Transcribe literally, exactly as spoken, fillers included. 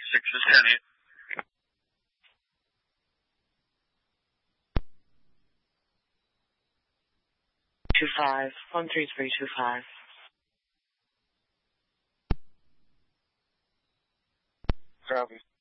six is ten eight. Two five one three three two five. Copy.